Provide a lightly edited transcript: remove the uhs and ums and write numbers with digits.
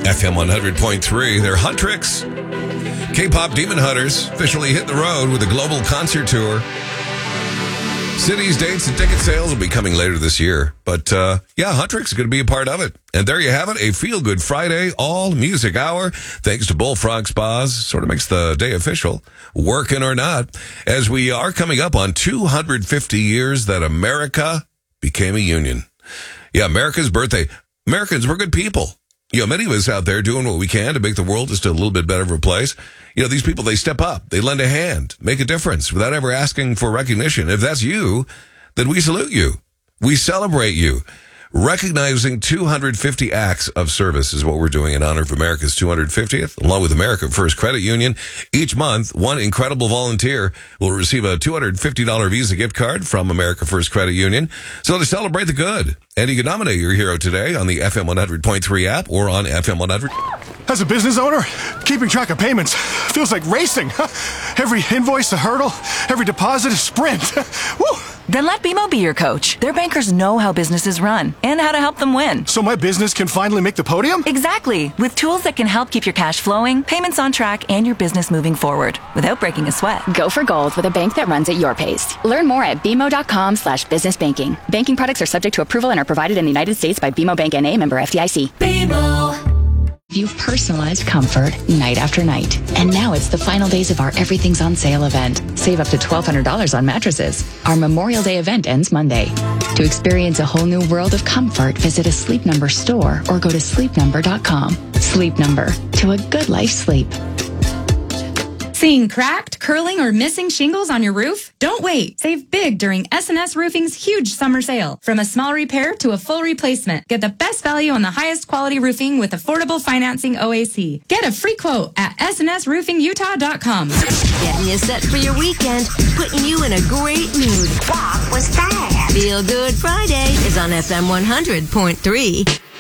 FM 100.3. They're Huntrix. K-pop Demon Hunters officially hit the road with a global concert tour. Cities, dates, and ticket sales will be coming later this year. But, Huntrix is going to be a part of it. And there you have it, a feel-good Friday, all-music hour. Thanks to Bullfrog Spas. Sort of makes the day official, working or not, as we are coming up on 250 years that America became a union. Yeah, America's birthday. Americans, we're good people. Many of us out there doing what we can to make the world just a little bit better of a place. These people, they step up, they lend a hand, make a difference without ever asking for recognition. If that's you, then we salute you. We celebrate you. Recognizing 250 acts of service is what we're doing in honor of America's 250th, along with America First Credit Union. Each month, one incredible volunteer will receive a $250 Visa gift card from America First Credit Union. So to celebrate the good, and you can nominate your hero today on the FM 100.3 app or on FM 100. As a business owner, keeping track of payments feels like racing. Every invoice a hurdle, every deposit a sprint. Woo! Then let BMO be your coach. Their bankers know how businesses run and how to help them win. So my business can finally make the podium? Exactly. With tools that can help keep your cash flowing, payments on track, and your business moving forward without breaking a sweat. Go for gold with a bank that runs at your pace. Learn more at bmo.com/businessbanking. Banking products are subject to approval and are provided in the United States by BMO Bank N.A. member FDIC. BMO. You've personalized comfort night after night. And now it's the final days of our Everything's on Sale event. Save up to $1,200 on mattresses. Our Memorial Day event ends Monday. To experience a whole new world of comfort, visit a Sleep Number store or go to sleepnumber.com. Sleep Number. To a good life sleep. Seeing cracked, curling, or missing shingles on your roof? Don't wait. Save big during S&S Roofing's huge summer sale. From a small repair to a full replacement, get the best value on the highest quality roofing with affordable financing OAC. Get a free quote at snsroofingutah.com. Getting you set for your weekend, putting you in a great mood. What was that? Feel Good Friday is on FM 100.3.